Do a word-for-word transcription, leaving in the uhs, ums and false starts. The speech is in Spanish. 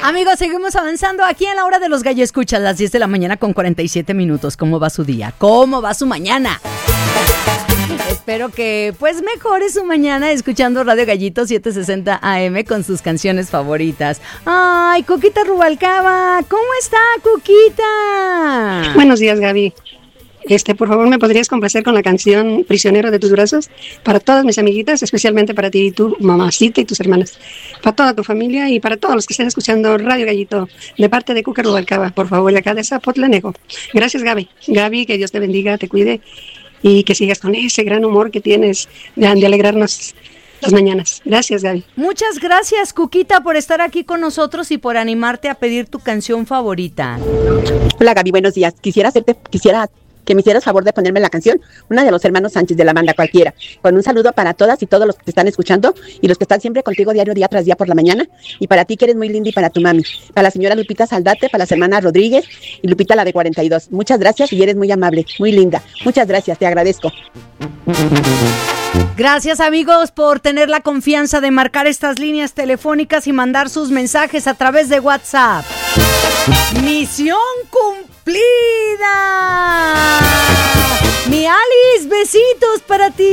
Amigos, seguimos avanzando aquí en la hora de los gallo escuchas, las diez de la mañana con cuarenta y siete minutos. ¿Cómo va su día? ¿Cómo va su mañana? Espero que pues mejore su mañana escuchando Radio Gallito setecientos sesenta A M con sus canciones favoritas. Ay, Cuquita Rubalcaba, ¿cómo está, Cuquita? Buenos días, Gaby. Este, por favor, ¿me podrías complacer con la canción Prisionero de tus brazos? Para todas mis amiguitas, especialmente para ti y tu mamacita y tus hermanas. Para toda tu familia y para todos los que estén escuchando Radio Gallito, de parte de Cuca Rubalcaba, por favor, de acá de Zapotlanejo. Gracias, Gaby. Gaby, que Dios te bendiga, te cuide y que sigas con ese gran humor que tienes de, de alegrarnos las mañanas. Gracias, Gaby. Muchas gracias, Cuquita, por estar aquí con nosotros y por animarte a pedir tu canción favorita. Hola, Gaby, buenos días. Quisiera hacerte, quisiera que me hicieras favor de ponerme la canción, una de los hermanos Sánchez de la banda cualquiera, con un saludo para todas y todos los que te están escuchando y los que están siempre contigo diario, día tras día por la mañana, y para ti que eres muy linda y para tu mami, para la señora Lupita Saldate, para las hermanas Rodríguez y Lupita la de cuarenta y dos. Muchas gracias y eres muy amable, muy linda. Muchas gracias, te agradezco. Gracias, amigos, por tener la confianza de marcar estas líneas telefónicas y mandar sus mensajes a través de WhatsApp. ¡Misión cumplida! Mi Alice, besitos para ti.